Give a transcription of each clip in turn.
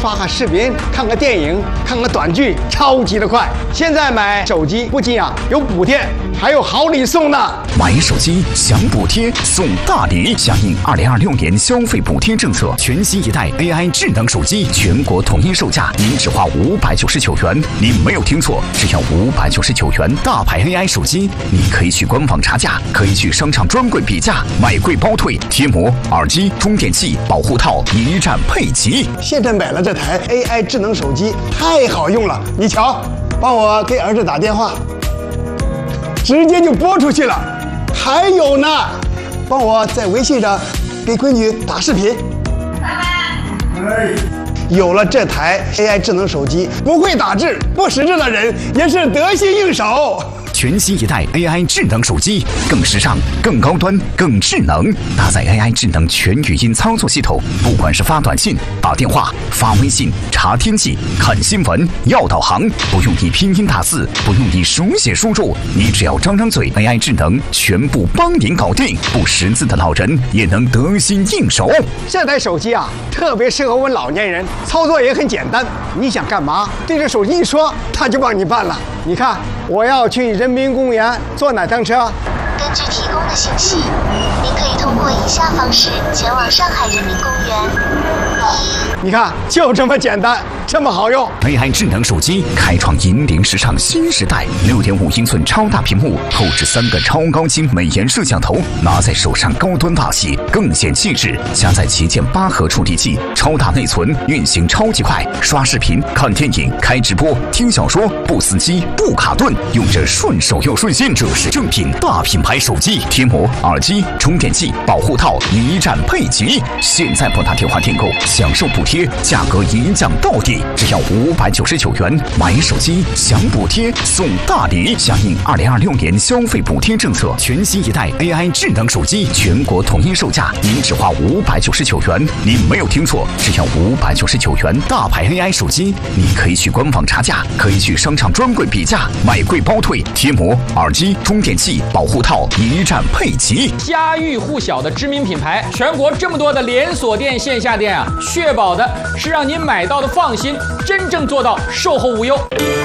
刷个视频、看个电影、看个短剧，超级的快。现在买手机不仅有补贴，还有好礼送呢。 买手机享补贴送大礼，响应2026年消费补贴政策，全新一代 AI 智能手机全国统一售价，您只花599元。您没有听错，只要599元，大牌 AI 手机，你可以去官网查价，可以去商场专柜比价，买贵包退，贴膜、耳机、充电器、保护套一站配齐。 现在买了这台 AI 智能手机，太好用了。你瞧，帮我给儿子打电话，直接就拨出去了。还有呢，帮我在微信上给闺女打视频。有了这台 AI 智能手机，不会打字、不识字的人也是得心应手。 全新一代 AI 智能手机，更时尚、更高端、更智能，搭载 AI 智能全语音操作系统，不管是发短信、打电话、发微信、查天气、看新闻、要导航，不用你拼音打字，不用你手写输入，你只要张张嘴 ，AI 智能全部帮您搞定。不识字的老人也能得心应手。 这台手机特别适合我们老年人，操作也很简单。你想干嘛，对着手机一说，它就帮你办了。你看，我要去人民公园坐哪趟车？ 根据提供的信息，您可以通过以下方式前往上海人民公园。 你看，就这么简单，这么好用。 AI 智能手机开创引领时尚新时代，6.5英寸超大屏幕，后置3个超高清美颜摄像头，拿在手上高端大气，更显气质。加载旗舰8核处理器，超大内存，运行超级快，刷视频、看电影、开直播、听小说，不死机、不卡顿，用着顺手又顺心。这是正品大品牌手机，贴膜、耳机、充电器、保护套一站配齐。现在拨打电话订购，享受补贴，价格一降到底，只要599元。买手机享补贴送大礼，响应2026年消费补贴政策，全新一代 AI 智能手机全国统一售价，您只花599元。您没有听错，只要599元，大牌 AI 手机，你可以去官网查价，可以去商场专柜比价，买贵包退，贴膜、耳机、充电器、保护套一站配齐。 家喻户晓的知名品牌，全国这么多的连锁店、线下店确保的是让您买到的放心，真正做到售后无忧。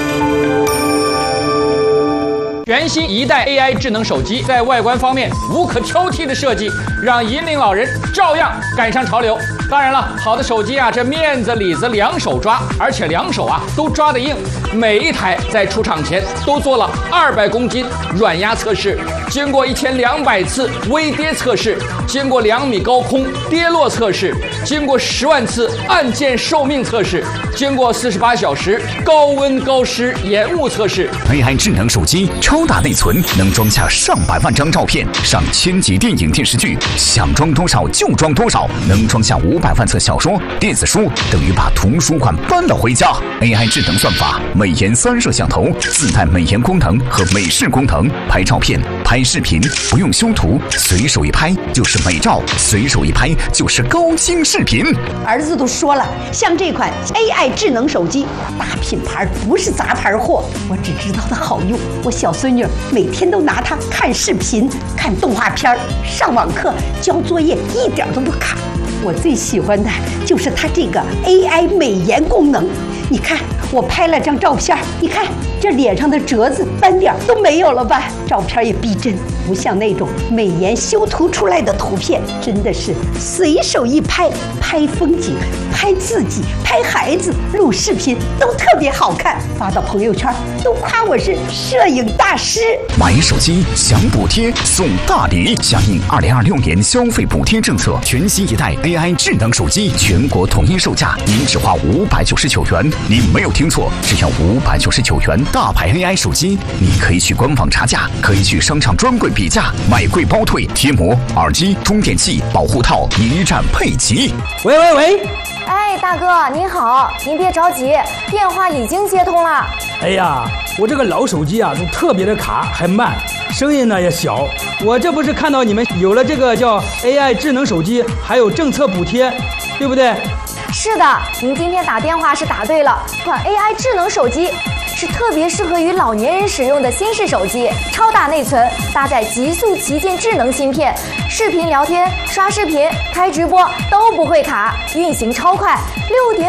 全新一代 AI 智能手机在外观方面无可挑剔的设计，让引领老人照样赶上潮流。当然了，好的手机这面子里子两手抓，而且两手都抓得硬。每一台在出厂前都做了200公斤软压测试，经过1200次微跌测试，经过2米高空跌落测试，经过10万次按键寿命测试，经过48小时高温高湿延误测试。 AI 智能手机超大内存，能装下上百万张照片，上1000集电影电视剧，想装多少就装多少，能装下500万册小说、电子书，等于把图书馆搬了回家。AI 智能算法，美颜3摄像头，自带美颜功能和美视功能，拍照片、拍视频不用修图，随手一拍就是美照，随手一拍就是高清视频。 儿子都说了，像这款 AI 智能手机，大品牌不是杂牌货，我只知道它好用。我小孙女每天都拿它看视频、看动画片、上网课、交作业，一点都不卡。我最喜欢的就是它这个 AI 美颜功能。你看，我拍了张照片，你看这脸上的褶子、斑点都没有了吧？照片也逼真，不像那种美颜修图出来的图片，真的是随手一拍，拍风景、拍自己、拍孩子、录视频都特别好看，发到朋友圈都夸我是摄影大师。 买手机享补贴送大礼，响应2026年消费补贴政策，全新一代 AI 智能手机全国统一售价，您只花599元。您没有听错，只要599元，大牌 AI 手机，你可以去官网查价，可以去商场专柜比价，买贵包退，贴膜、耳机、充电器、保护套一站配齐。 喂， 哎，大哥您好，您别着急，电话已经接通了。 哎呀，我这个老手机都特别的卡，还慢，声音呢也小。我这不是看到你们有了这个叫 AI 智能手机，还有政策补贴，对不对？ 是的，您今天打电话是打对了，款 AI 智能手机是特别适合于老年人使用的新式手机，超大内存，搭载极速旗舰智能芯片，视频聊天、刷视频、开直播都不会卡，运行超快，6.5